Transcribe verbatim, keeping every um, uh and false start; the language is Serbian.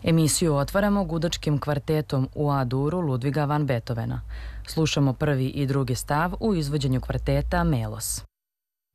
Emisiju otvaramo gudačkim kvartetom u A-duru Ludviga van Beethovena. Slušamo prvi i drugi stav u izvođenju kvarteta Melos.